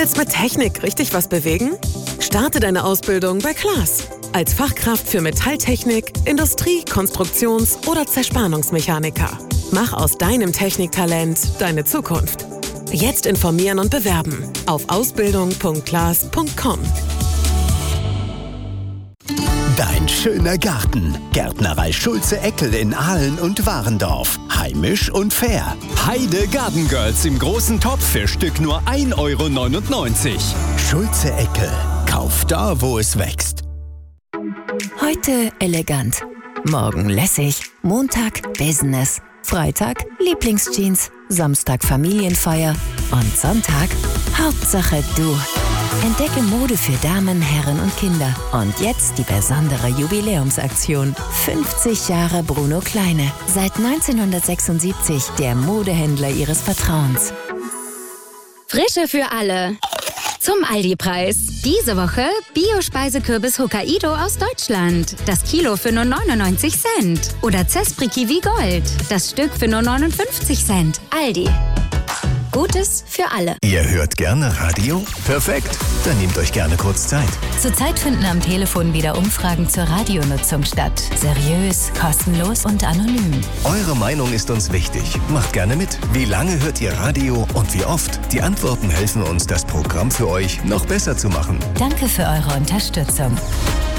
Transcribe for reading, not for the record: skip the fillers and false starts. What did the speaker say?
Willst mit Technik richtig was bewegen? Starte deine Ausbildung bei Klaas. Als Fachkraft für Metalltechnik, Industrie-, Konstruktions- oder Zerspannungsmechaniker. Mach aus deinem Techniktalent deine Zukunft. Jetzt informieren und bewerben auf ausbildung.klaas.com. Dein schöner Garten. Gärtnerei Schulze-Eckel in Ahlen und Warendorf. Heimisch und fair. Heide Garden Girls im großen Topf für Stück nur 1,99 €. Schulze-Eckel. Kauf da, wo es wächst. Heute elegant, morgen lässig, Montag Business, Freitag Lieblingsjeans, Samstag Familienfeier und Sonntag Hauptsache du. Entdecke Mode für Damen, Herren und Kinder. Und jetzt die besondere Jubiläumsaktion. 50 Jahre Bruno Kleine. Seit 1976 der Modehändler Ihres Vertrauens. Frische für alle. Zum Aldi-Preis. Diese Woche Bio-Speisekürbis Hokkaido aus Deutschland. Das Kilo für nur 99 Cent. Oder Zespri Kiwi Gold. Das Stück für nur 59 Cent. Aldi. Gutes für alle. Ihr hört gerne Radio? Perfekt. Dann nehmt euch gerne kurz Zeit. Zurzeit finden am Telefon wieder Umfragen zur Radionutzung statt. Seriös, kostenlos und anonym. Eure Meinung ist uns wichtig. Macht gerne mit. Wie lange hört ihr Radio und wie oft? Die Antworten helfen uns, das Programm für euch noch besser zu machen. Danke für eure Unterstützung.